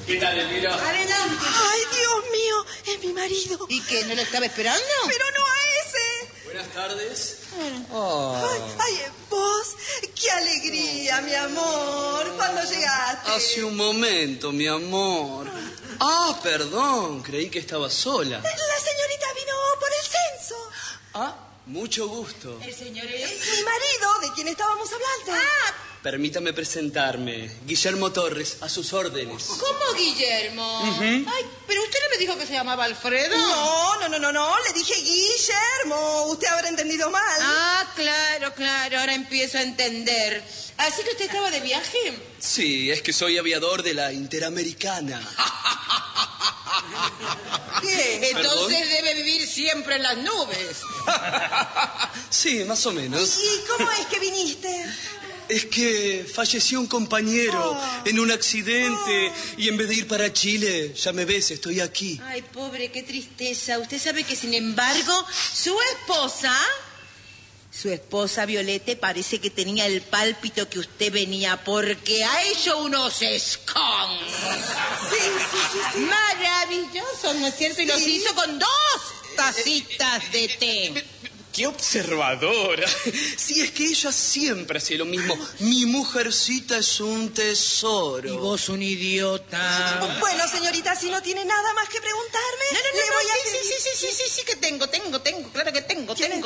¿Qué tal, Elvira? Adelante. ¡Ay, Dios mío! Es mi marido. ¿Y qué? ¿No lo estaba esperando? Pero no a ese. Buenas tardes. Ay, vos. ¡Qué alegría, mi amor! ¿Cuándo llegaste? Hace un momento, mi amor. Ah, perdón. Creí que estaba sola. La señorita vino por el censo. Ah, mucho gusto. ¿El señor es? Mi marido, de quien estábamos hablando. Permítame presentarme. Guillermo Torres, a sus órdenes. ¿Cómo, Guillermo? Ay, pero usted no me dijo que se llamaba Alfredo. No. Le dije Guillermo. Usted habrá entendido mal. Ah, claro. Ahora empiezo a entender. ¿Así que usted estaba de viaje? Sí, es que soy aviador de la Interamericana. ¿Qué? Entonces debe vivir siempre en las nubes. Sí, más o menos. ¿Y cómo es que viniste? Es que falleció un compañero en un accidente y en vez de ir para Chile, ya me ves, estoy aquí. Ay, pobre, qué tristeza. Usted sabe que, sin embargo, su esposa Violete parece que tenía el pálpito que usted venía porque ha hecho unos scones. Sí. Maravilloso, ¿no es cierto? Y los hizo con 2 tacitas de té. ¡Qué observadora! Sí, es que ella siempre hace lo mismo. Mi mujercita es un tesoro. Y vos un idiota. Bueno, señorita, si no tiene nada más que preguntarme, le voy a pedir... Sí, que tengo, claro que tengo. ¿Tiene?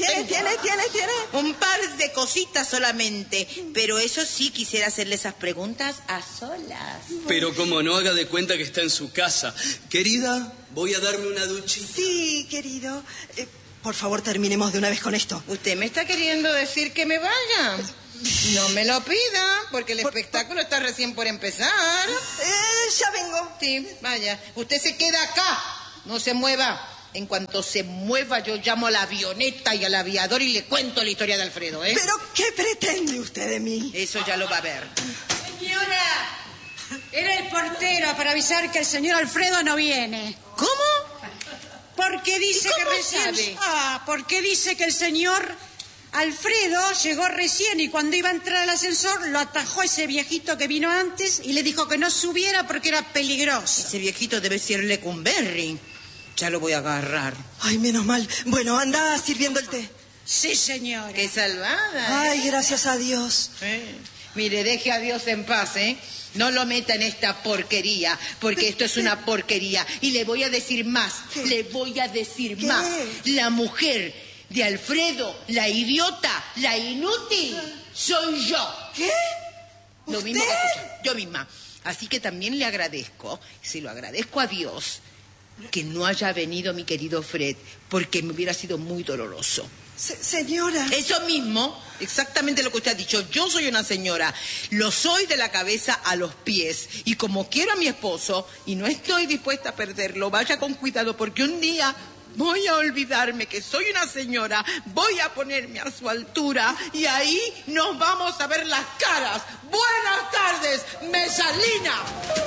Un par de cositas solamente, pero eso sí quisiera hacerle esas preguntas a solas. Pero como no, haga de cuenta que está en su casa. Querida, voy a darme una duchita. Sí, querido. Por favor, terminemos de una vez con esto. ¿Usted me está queriendo decir que me vaya? No me lo pida, porque el espectáculo está recién por empezar. Ya vengo. Sí, vaya. Usted se queda acá, no se mueva. En cuanto se mueva, yo llamo a la avioneta y al aviador y le cuento la historia de Alfredo, ¿eh? ¿Pero qué pretende usted de mí? Eso ya lo va a ver. Señora, era el portero para avisar que el señor Alfredo no viene. ¿Cómo? Porque dice que recién... sabe? Porque dice que el señor Alfredo llegó recién y cuando iba a entrar al ascensor lo atajó ese viejito que vino antes y le dijo que no subiera porque era peligroso. Ese viejito debe ser Lecumberri. Ya lo voy a agarrar. Ay, menos mal. Bueno, anda sirviendo el té. Sí, señora. ¡Qué salvada! Ay, gracias a Dios. Mire, deje a Dios en paz, ¿eh? No lo meta en esta porquería, porque esto es una porquería. Y le voy a decir más, más. La mujer de Alfredo, la idiota, la inútil, soy yo. ¿Qué? Lo ¿Usted? mismo que escucha, yo misma. Así que también le agradezco, se lo agradezco a Dios, que no haya venido mi querido Fred, porque me hubiera sido muy doloroso. Señora. Eso mismo, exactamente lo que usted ha dicho. Yo soy una señora, lo soy de la cabeza a los pies. Y como quiero a mi esposo y no estoy dispuesta a perderlo, vaya con cuidado porque un día voy a olvidarme que soy una señora, voy a ponerme a su altura y ahí nos vamos a ver las caras. Buenas tardes, Mesalina.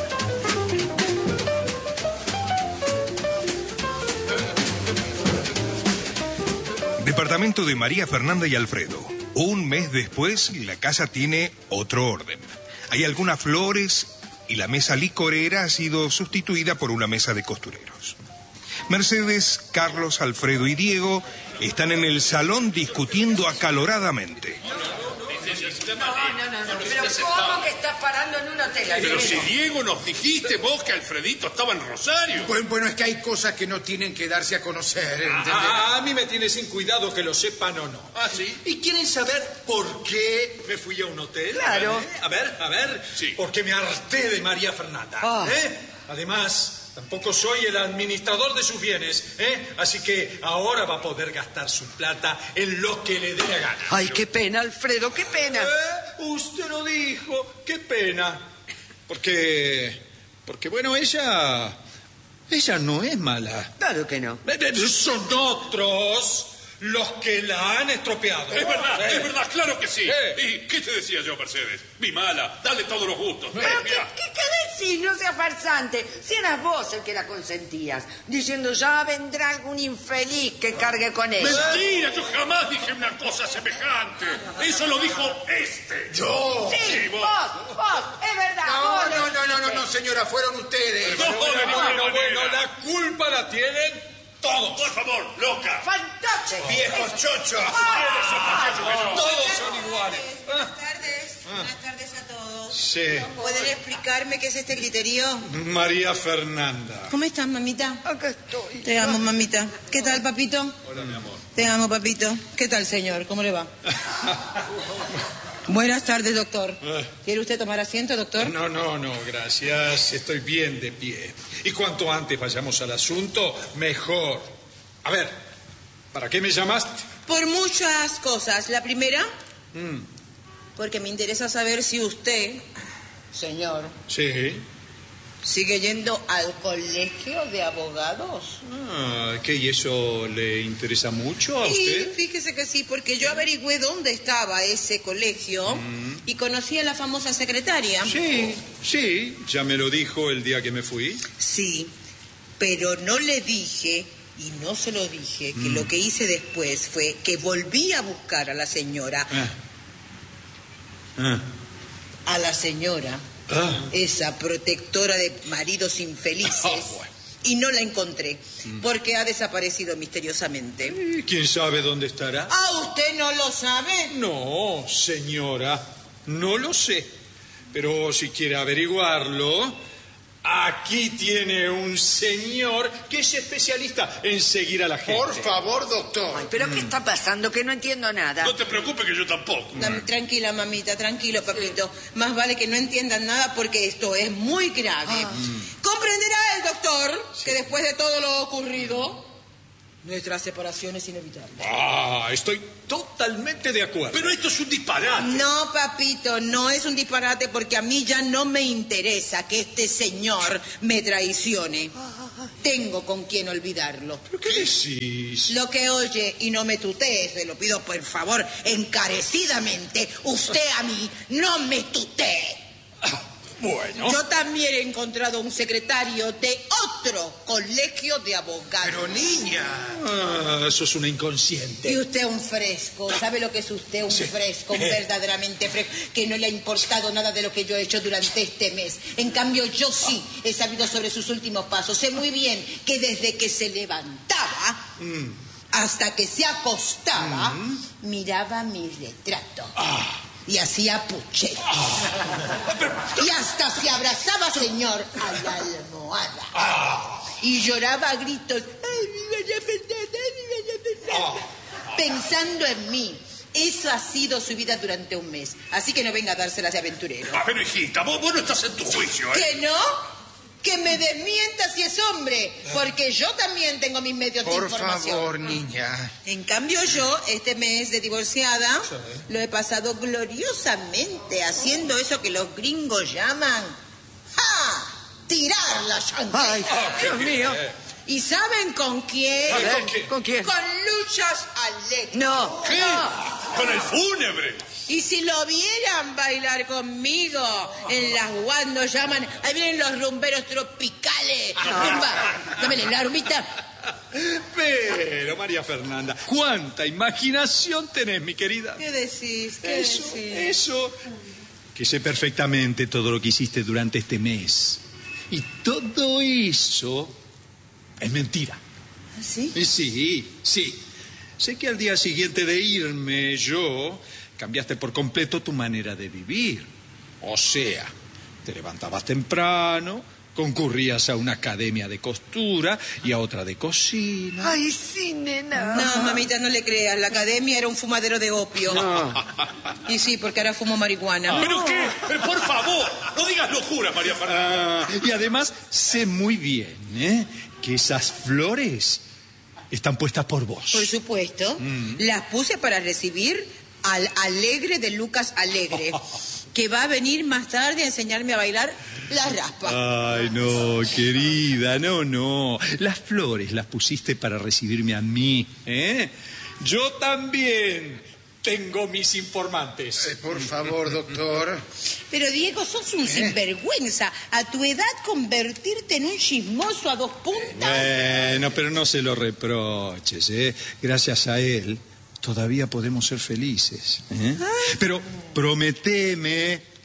Departamento de María Fernanda y Alfredo. Un mes después, la casa tiene otro orden. Hay algunas flores y la mesa licorera ha sido sustituida por una mesa de costureros. Mercedes, Carlos, Alfredo y Diego están en el salón discutiendo acaloradamente. No, pero ¿cómo que estás parando en un hotel? Pero si Diego nos dijiste vos que Alfredito estaba en Rosario. Bueno, es que hay cosas que no tienen que darse a conocer, ¿entendés? A mí me tiene sin cuidado que lo sepan o no. ¿Ah, sí? ¿Y quieren saber por qué me fui a un hotel? Claro. A ver. Sí. Porque me harté de María Fernanda. Además, tampoco soy el administrador de sus bienes, Así que ahora va a poder gastar su plata en lo que le dé la gana. Ay, qué pena, Alfredo, qué pena. Usted lo dijo, qué pena. Porque bueno, ella no es mala. Claro que no. Son otros los que la han estropeado. Es verdad, claro que sí. ¿Y qué te decía yo, Mercedes? Mi mala, dale todos los gustos. ¿Pero qué decís? No seas farsante. Si eras vos el que la consentías, diciendo ya vendrá algún infeliz que cargue con ella. Mentira, yo jamás dije una cosa semejante. Eso lo dijo este. ¿Yo? Sí, Sí, vos. vos, es verdad. No, señora, fueron ustedes. Bueno, la culpa la tienen todos. Por favor, loca. ¡Fantoche! Viejos chochos. Todos son iguales. Buenas tardes a todos. Sí. ¿Pueden explicarme qué es este griterío? María Fernanda. ¿Cómo estás, mamita? Acá estoy. Te amo, mamita. ¿Qué tal, papito? Hola, mi amor. Te amo, papito. ¿Qué tal, señor? ¿Cómo le va? Buenas tardes, doctor. ¿Quiere usted tomar asiento, doctor? No, gracias. Estoy bien de pie. Y cuanto antes vayamos al asunto, mejor. A ver, ¿para qué me llamaste? Por muchas cosas. La primera, porque me interesa saber si usted, señor, Sí. sigue yendo al colegio de abogados. ¿Qué? ¿Y eso le interesa mucho a Y usted? fíjese que sí, porque yo averigüé dónde estaba ese colegio y conocí a la famosa secretaria. Sí, ya me lo dijo el día que me fui. Sí, pero no le dije, y no se lo dije, que lo que hice después fue que volví a buscar a la señora. A la señora, esa protectora de maridos infelices, y no la encontré, porque ha desaparecido misteriosamente. ¿Quién sabe dónde estará? ¿Ah, usted no lo sabe? No, señora, no lo sé. Pero si quiere averiguarlo, aquí tiene un señor que es especialista en seguir a la gente. Por favor, doctor. Ay, ¿pero qué está pasando? Que no entiendo nada. No te preocupes que yo tampoco. Tranquila, mamita, tranquilo, papito. Más vale que no entiendan nada porque esto es muy grave. Comprenderá el doctor que después de todo lo ocurrido, nuestra separación es inevitable. Estoy totalmente de acuerdo. Pero esto es un disparate. No, papito, no es un disparate porque a mí ya no me interesa que este señor me traicione. Tengo con quién olvidarlo. ¿Pero qué decís? Lo que oye y no me tutee, se lo pido por favor encarecidamente, usted a mí no me tutee. Bueno. Yo también he encontrado un secretario de otro colegio de abogados. Pero niña. Sos una inconsciente. Y usted un fresco, ¿sabe lo que es usted? Un fresco, un verdaderamente fresco, que no le ha importado nada de lo que yo he hecho durante este mes. En cambio, yo sí he sabido sobre sus últimos pasos. Sé muy bien que desde que se levantaba hasta que se acostaba, miraba mi retrato. Y hacía pucheros. Y hasta se abrazaba, señor, a la almohada. Y lloraba a gritos. ¡Ay, mi María Fernanda! ¡Ay, mi María Fernanda! Pensando en mí. Eso ha sido su vida durante un mes. Así que no venga a dárselas de aventurero. Pero hijita, vos no estás en tu juicio, ¿eh? ¿Que no? Que me desmienta si es hombre, porque yo también tengo mis medios de información. Por favor, niña. En cambio yo, este mes de divorciada, lo he pasado gloriosamente haciendo eso que los gringos llaman tirar la chancleta. Ay, Dios mío. ¿Y saben con quién? ¿Con quién? Con Luchas Alegres. No. ¿Qué? Con el fúnebre. Y si lo vieran bailar conmigo en las guandos llaman, ahí vienen los rumberos tropicales. Rumba, dámele la rumbita. Pero, María Fernanda, ¿cuánta imaginación tenés, mi querida? ¿Qué decís? ¿Qué decís? Eso. Que sé perfectamente todo lo que hiciste durante este mes. Y todo eso es mentira. ¿Sí? Sí. Sé que al día siguiente de irme yo, cambiaste por completo tu manera de vivir. O sea, te levantabas temprano, concurrías a una academia de costura y a otra de cocina. Ay, sí, nena. No, mamita, no le creas. La academia era un fumadero de opio. Y sí, porque ahora fumo marihuana. ¿Pero qué? Pero por favor, no digas locura, María Fernanda. Y además sé muy bien que esas flores están puestas por vos. Por supuesto. Las puse para recibir al Alegre de Lucas Alegre, que va a venir más tarde a enseñarme a bailar la raspa. Ay, no, querida, no. Las flores las pusiste para recibirme a mí, ¿eh? Yo también tengo mis informantes. Por favor, doctor. Pero Diego, sos un sinvergüenza. A tu edad convertirte en un chismoso a dos puntas. Bueno, pero no se lo reproches, ¿eh? Gracias a él todavía podemos ser felices, ¿eh? Pero prométeme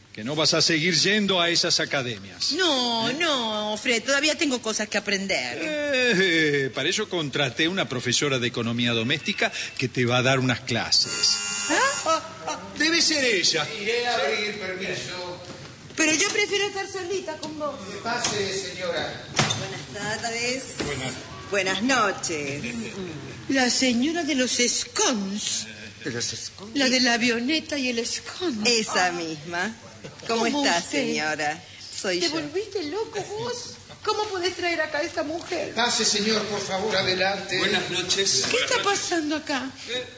que no vas a seguir yendo a esas academias. No, Fred, todavía tengo cosas que aprender. Para eso contraté una profesora de economía doméstica que te va a dar unas clases. Debe ser ella. Iré a abrir, permiso. Pero yo prefiero estar solita con vos. Que pase, señora. Buenas tardes. Buenas noches. La señora de los scones. ¿De los scones? La de la avioneta y el scone. Esa misma. ¿Cómo está, usted? señora? Soy ¿Te yo. volviste loco vos? ¿Cómo podés traer acá a esta mujer? Pase, señor, por favor, adelante. Buenas noches. ¿Qué está pasando acá?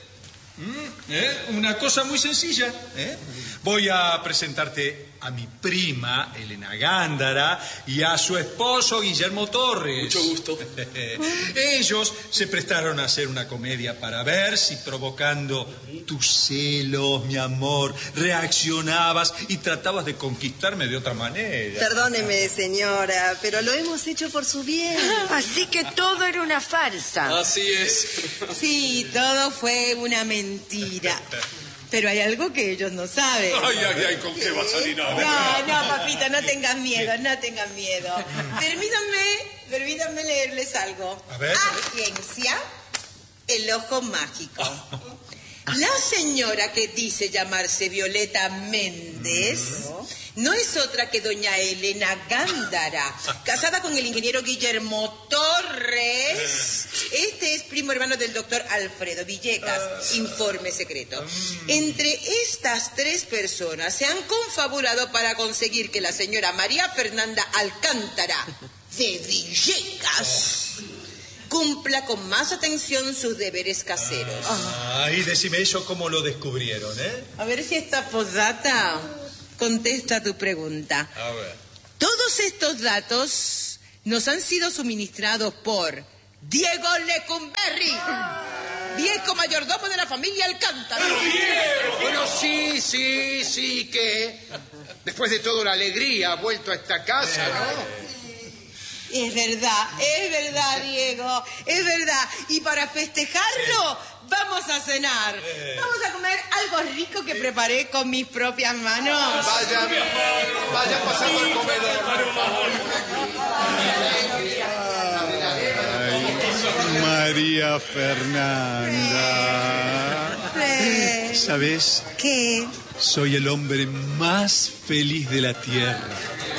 Una cosa muy sencilla. Voy a presentarte a mi prima, Elena Gándara, y a su esposo, Guillermo Torres. Mucho gusto. Ellos se prestaron a hacer una comedia para ver si provocando tus celos, mi amor, reaccionabas y tratabas de conquistarme de otra manera. Perdóneme, señora, pero lo hemos hecho por su bien. Así que todo era una farsa. Así es. Sí, todo fue una mentira. Pero hay algo que ellos no saben. Ay, ¿con qué va a salir ahora? No, papito, no tengan miedo, no tengan miedo. Permítanme leerles algo. A ver. Agencia, el ojo mágico. La señora que dice llamarse Violeta Méndez no es otra que doña Elena Gándara, casada con el ingeniero Guillermo Torres. Este es primo hermano del doctor Alfredo Villegas, informe secreto. Entre estas tres personas se han confabulado para conseguir que la señora María Fernanda Alcántara de Villegas cumpla con más atención sus deberes caseros. Ay, decime eso, ¿cómo lo descubrieron, A ver si esta posdata contesta tu pregunta. A ver. Todos estos datos nos han sido suministrados por Diego Lecumberri, viejo mayordomo de la familia Alcántara. Bueno, sí, que después de todo la alegría ha vuelto a esta casa, ¿no? Es verdad, Diego, es verdad. Y para festejarlo, vamos a cenar. Vamos a comer algo rico que preparé con mis propias manos. Vaya pasando al comedor, por favor. Ay, María Fernanda. ¿Sabes? ¿Qué? Soy el hombre más feliz de la tierra.